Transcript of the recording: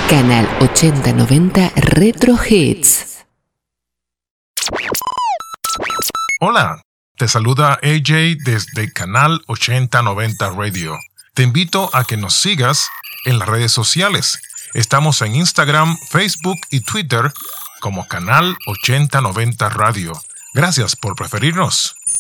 Canal 8090 Retro Hits. Hola, te saluda AJ desde Canal 8090 Radio. Te invito a que nos sigas en las redes sociales. Estamos en Instagram, Facebook y Twitter como Canal 8090 Radio. Gracias por preferirnos.